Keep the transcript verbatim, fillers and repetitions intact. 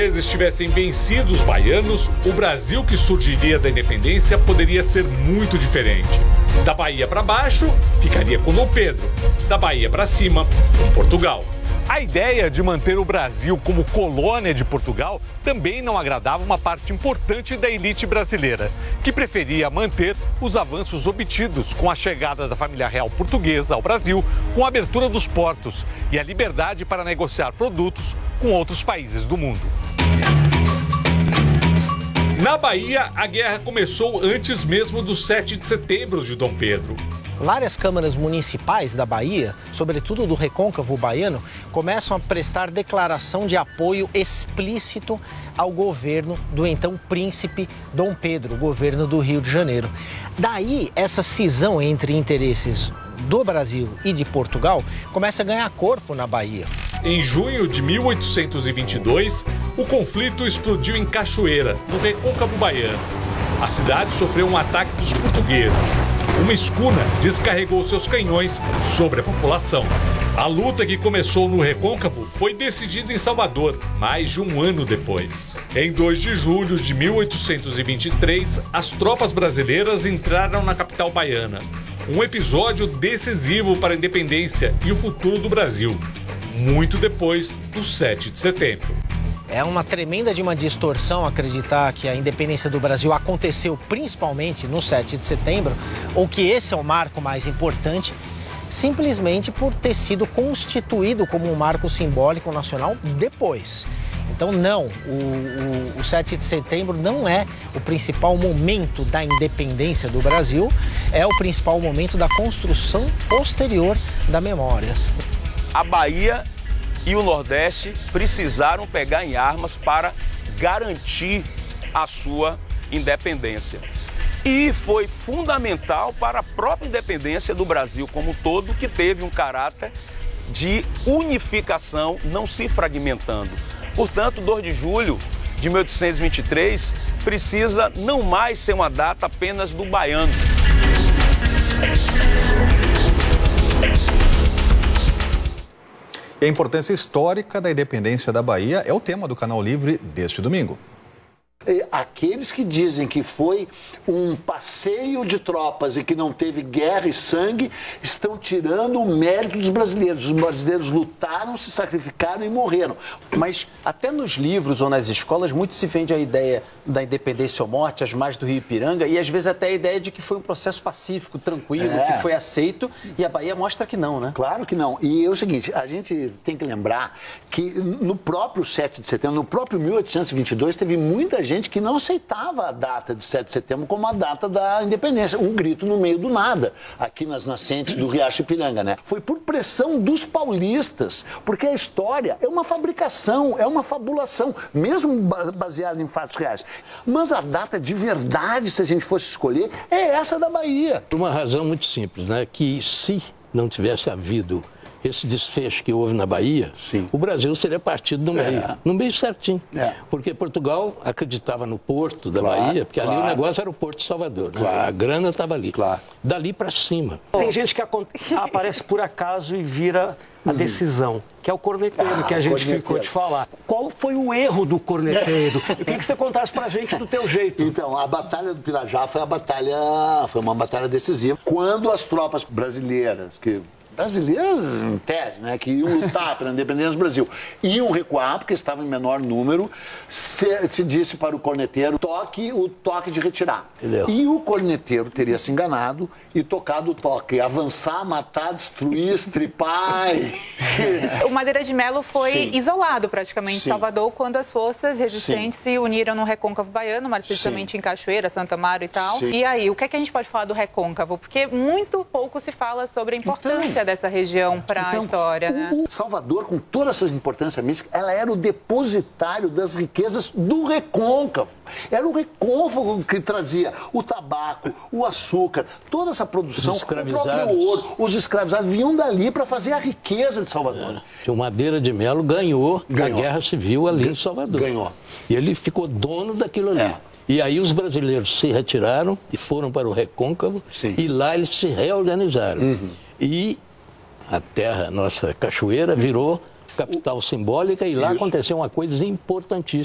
portugueses tivessem vencido os baianos, o Brasil que surgiria da independência poderia ser muito diferente. Da Bahia para baixo, ficaria com Dom Pedro. Da Bahia para cima, com Portugal. A ideia de manter o Brasil como colônia de Portugal também não agradava uma parte importante da elite brasileira, que preferia manter os avanços obtidos com a chegada da família real portuguesa ao Brasil, com a abertura dos portos e a liberdade para negociar produtos com outros países do mundo. Na Bahia, a guerra começou antes mesmo do sete de setembro de Dom Pedro. Várias câmaras municipais da Bahia, sobretudo do Recôncavo Baiano, começam a prestar declaração de apoio explícito ao governo do então príncipe Dom Pedro, o governo do Rio de Janeiro. Daí, essa cisão entre interesses do Brasil e de Portugal começa a ganhar corpo na Bahia. Em junho de mil oitocentos e vinte e dois, o conflito explodiu em Cachoeira, no Recôncavo Baiano. A cidade sofreu um ataque dos portugueses. Uma escuna descarregou seus canhões sobre a população. A luta que começou no Recôncavo foi decidida em Salvador, mais de um ano depois. Em dois de julho de mil oitocentos e vinte e três, as tropas brasileiras entraram na capital baiana. Um episódio decisivo para a independência e o futuro do Brasil, muito depois do sete de setembro. É uma tremenda de uma distorção acreditar que a independência do Brasil aconteceu principalmente no sete de setembro, ou que esse é o marco mais importante, simplesmente por ter sido constituído como um marco simbólico nacional depois. Então, não, o, o, o sete de setembro não é o principal momento da independência do Brasil, é o principal momento da construção posterior da memória. A Bahia e o Nordeste precisaram pegar em armas para garantir a sua independência. E foi fundamental para a própria independência do Brasil como um todo, que teve um caráter de unificação, não se fragmentando. Portanto, dois de julho de mil oitocentos e vinte e três precisa não mais ser uma data apenas do baiano. E a importância histórica da independência da Bahia é o tema do Canal Livre deste domingo. Aqueles que dizem que foi um passeio de tropas e que não teve guerra e sangue estão tirando o mérito dos brasileiros. Os brasileiros lutaram, se sacrificaram e morreram. Mas até nos livros ou nas escolas muito se vende a ideia da independência ou morte, as margens do Rio Ipiranga, e às vezes até a ideia de que foi um processo pacífico, tranquilo, é. que foi aceito, e a Bahia mostra que não, né? Claro que não. E é o seguinte, a gente tem que lembrar que no próprio sete de setembro, no próprio mil oitocentos e vinte e dois, teve muita gente que não aceitava a data de sete de setembro como a data da independência, um grito no meio do nada, aqui nas nascentes do Riacho Ipiranga, né? Foi por pressão dos paulistas, porque a história é uma fabricação, é uma fabulação, mesmo baseada em fatos reais. Mas a data de verdade, se a gente fosse escolher, é essa da Bahia. Por uma razão muito simples, né? Que se não tivesse havido esse desfecho que houve na Bahia, sim, o Brasil seria partido no meio, é. no meio certinho. É. Porque Portugal acreditava no porto da claro, Bahia, porque claro. ali o negócio era o Porto de Salvador, né? Claro. A grana estava ali. Claro. Dali para cima. Tem gente que aparece por acaso e vira a decisão, que é o corneteiro, ah, que a gente corneteiro. ficou de falar. Qual foi o erro do corneteiro? Eu queria que você contasse pra gente do teu jeito. Então, a Batalha do Pirajá foi a batalha, foi uma batalha decisiva. Quando as tropas brasileiras, que brasileiros, em tese, né, que iam lutar pela independência do Brasil, iam recuar, porque estavam em menor número, se, se disse para o corneteiro, toque o toque de retirar. Entendeu? E o corneteiro teria se enganado e tocado o toque, avançar, matar, destruir, estripar. E... O Madeira de Melo foi Sim. isolado praticamente em Salvador, quando as forças resistentes Sim. se uniram no Recôncavo Baiano, mais precisamente Sim. em Cachoeira, Santa Amaro e tal. Sim. E aí, o que é que a gente pode falar do Recôncavo? Porque muito pouco se fala sobre a importância então, dessa região para então, a história, né? O Salvador, com toda essa importância mística, ela era o depositário das riquezas do Recôncavo. Era o Recôncavo que trazia o tabaco, o açúcar, toda essa produção, o próprio ouro. Os escravizados vinham dali para fazer a riqueza de Salvador. É. O Madeira de Melo ganhou, ganhou a Guerra Civil ali Gan... em Salvador. Ganhou. E ele ficou dono daquilo ali. É. E aí os brasileiros se retiraram e foram para o Recôncavo. Sim. E lá eles se reorganizaram. Uhum. E a terra, nossa Cachoeira, virou capital simbólica e lá Isso. aconteceu uma coisa importantíssima.